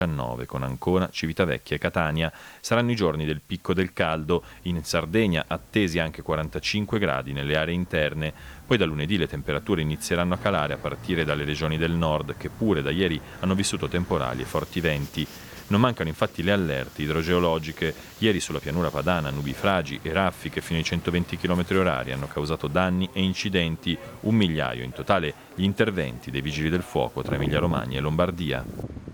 con Ancona, Civitavecchia e Catania. Saranno i giorni del picco del caldo. In Sardegna attesi anche 45 gradi nelle aree interne. Poi da lunedì le temperature inizieranno a calare a partire dalle regioni del nord, che pure da ieri hanno vissuto temporali e forti venti. Non mancano infatti le allerte idrogeologiche. Ieri sulla pianura padana nubifragi e raffiche fino ai 120 km/h hanno causato danni e incidenti, 1.000.000 in totale gli interventi dei vigili del fuoco tra Emilia-Romagna e Lombardia.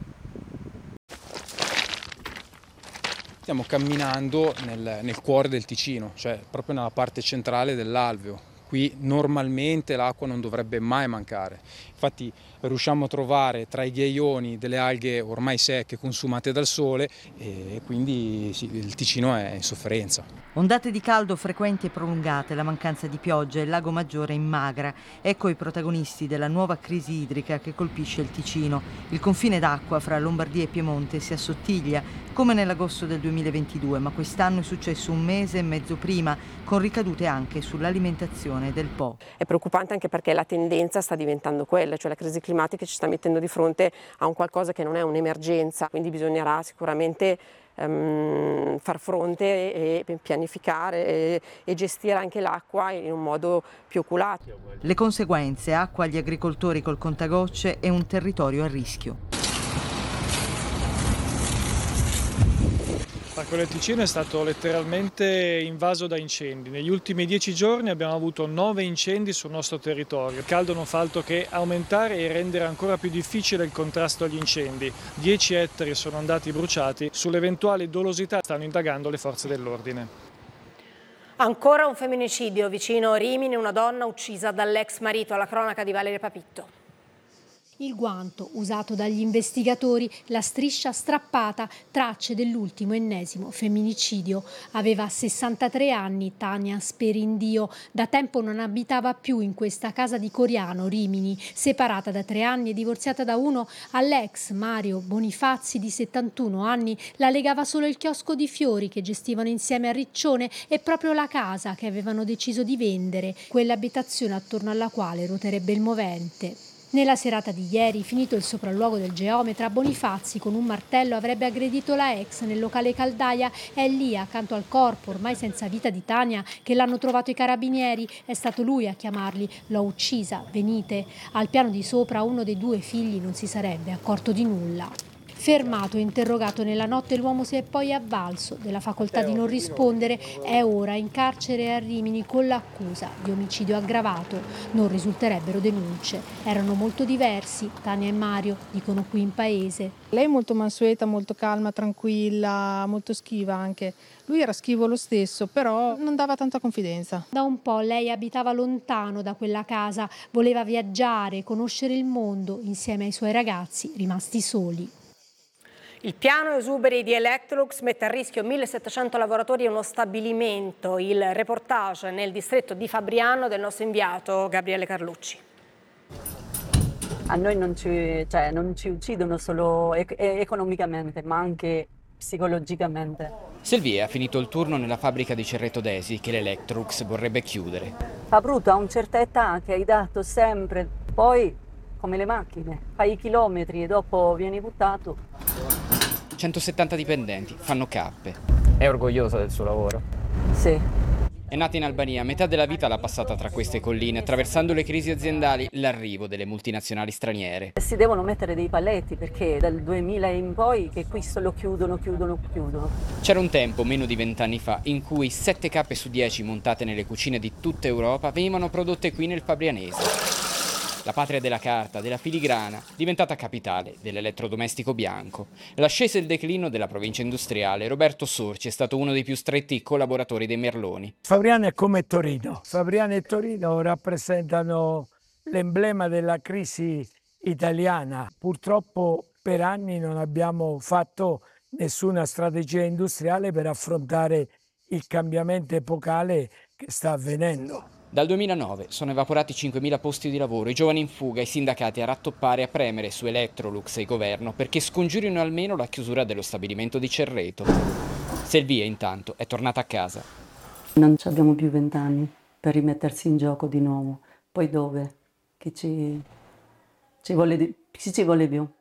Stiamo camminando nel cuore del Ticino, cioè proprio nella parte centrale dell'alveo. Qui normalmente l'acqua non dovrebbe mai mancare. Infatti riusciamo a trovare tra i ghiaioni delle alghe ormai secche, consumate dal sole, e quindi sì, il Ticino è in sofferenza. Ondate di caldo frequenti e prolungate, la mancanza di pioggia e il lago Maggiore in magra. Ecco i protagonisti della nuova crisi idrica che colpisce il Ticino. Il confine d'acqua fra Lombardia e Piemonte si assottiglia, come nell'agosto del 2022, ma quest'anno è successo un mese e mezzo prima, con ricadute anche sull'alimentazione del Po. È preoccupante anche perché la tendenza sta diventando quella, cioè la crisi climatica ci sta mettendo di fronte a un qualcosa che non è un'emergenza, quindi bisognerà sicuramente far fronte e pianificare e gestire anche l'acqua in un modo più oculato. Le conseguenze: acqua agli agricoltori col contagocce e un territorio a rischio. Quello del Ticino è stato letteralmente invaso da incendi. Negli ultimi 10 giorni abbiamo avuto 9 incendi sul nostro territorio. Il caldo non fa altro che aumentare e rendere ancora più difficile il contrasto agli incendi. 10 ettari sono andati bruciati. Sull'eventuale dolosità stanno indagando le forze dell'ordine. Ancora un femminicidio vicino Rimini, una donna uccisa dall'ex marito. Alla cronaca di Valeria Papitto. Il guanto usato dagli investigatori, la striscia strappata, tracce dell'ultimo ennesimo femminicidio. Aveva 63 anni Tania Sperindio. Da tempo non abitava più in questa casa di Coriano, Rimini. Separata da 3 anni e divorziata da uno, all'ex Mario Bonifazzi di 71 anni la legava solo il chiosco di fiori che gestivano insieme a Riccione e proprio la casa che avevano deciso di vendere, quell'abitazione attorno alla quale ruoterebbe il movente. Nella serata di ieri, finito il sopralluogo del geometra, Bonifazzi con un martello avrebbe aggredito la ex nel locale Caldaia. È lì, accanto al corpo ormai senza vita di Tania, che l'hanno trovato i carabinieri. È stato lui a chiamarli: l'ho uccisa, venite. Al piano di sopra uno dei 2 figli non si sarebbe accorto di nulla. Fermato e interrogato nella notte, l'uomo si è poi avvalso della facoltà di non rispondere. È ora in carcere a Rimini con l'accusa di omicidio aggravato. Non risulterebbero denunce. Erano molto diversi, Tania e Mario, dicono qui in paese. Lei è molto mansueta, molto calma, tranquilla, molto schiva anche. Lui era schivo lo stesso, però non dava tanta confidenza. Da un po' lei abitava lontano da quella casa, voleva viaggiare, conoscere il mondo insieme ai suoi ragazzi rimasti soli. Il piano esuberi di Electrolux mette a rischio 1.700 lavoratori e uno stabilimento. Il reportage nel distretto di Fabriano del nostro inviato Gabriele Carlucci. A noi non ci uccidono solo economicamente, ma anche psicologicamente. Selvie ha finito il turno nella fabbrica di Cerreto d'Esi che l'Electrolux vorrebbe chiudere. Fa brutto a una certa età che hai dato sempre, poi come le macchine, fai i chilometri e dopo vieni buttato. 170 dipendenti, fanno cappe. È orgogliosa del suo lavoro? Sì. È nata in Albania, metà della vita l'ha passata tra queste colline, attraversando le crisi aziendali, l'arrivo delle multinazionali straniere. Si devono mettere dei paletti perché dal 2000 in poi che qui solo chiudono. C'era un tempo, meno di 20 anni fa, in cui 7 cappe su 10 montate nelle cucine di tutta Europa venivano prodotte qui nel Fabrianese. La patria della carta, della filigrana, diventata capitale dell'elettrodomestico bianco. L'ascesa e il declino della provincia industriale, Roberto Sorci è stato uno dei più stretti collaboratori dei Merloni. Fabriano è come Torino. Fabriano e Torino rappresentano l'emblema della crisi italiana. Purtroppo per anni non abbiamo fatto nessuna strategia industriale per affrontare il cambiamento epocale che sta avvenendo. Dal 2009 sono evaporati 5.000 posti di lavoro, i giovani in fuga, i sindacati a rattoppare e a premere su Electrolux e il governo perché scongiurino almeno la chiusura dello stabilimento di Cerreto. Selvie intanto è tornata a casa. Non abbiamo più 20 anni per rimettersi in gioco di nuovo. Poi dove? Chi ci vuole più?